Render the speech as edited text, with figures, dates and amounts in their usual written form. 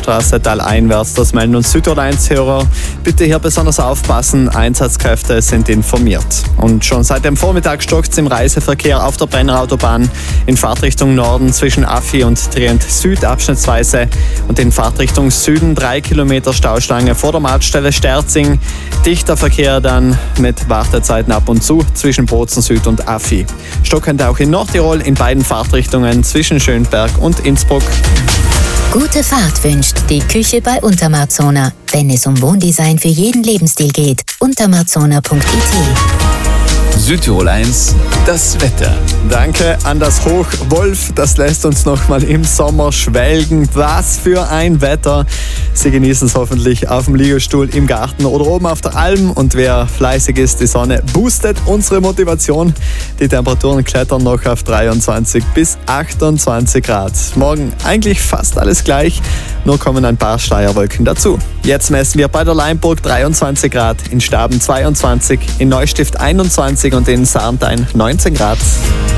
Landstraße taleinwärts. Das melden uns Südtirol-1-Hörer. Bitte hier besonders aufpassen, Einsatzkräfte sind informiert. Und schon seit dem Vormittag stockt es im Reiseverkehr auf der Brennerautobahn in Fahrtrichtung Norden zwischen Affi und Trient Süd abschnittsweise und in Fahrtrichtung Süden 3 Kilometer Stauschlange vor der Mautstelle Sterzing. Dichter Verkehr dann mit Wartezeiten ab und zu zwischen Bozen Süd und Affi. Stockend auch in Nordtirol in beiden Fahrtrichtungen zwischen Schönberg und Innsbruck. Gute Fahrt wünscht die Küche bei Untermarzona. Wenn es um Wohndesign für jeden Lebensstil geht, untermarzona.it. Südtirol 1, das Wetter. Danke an das Hoch Wolf, das lässt uns noch mal im Sommer schwelgen. Was für ein Wetter. Sie genießen es hoffentlich auf dem Liegestuhl im Garten oder oben auf der Alm. Und wer fleißig ist, die Sonne boostet unsere Motivation. Die Temperaturen klettern noch auf 23 bis 28 Grad. Morgen eigentlich fast alles gleich, nur kommen ein paar Schleierwolken dazu. Jetzt messen wir bei der Leimburg 23 Grad, in Staben 22, in Neustift 21 und in Sarntein 19 Grad.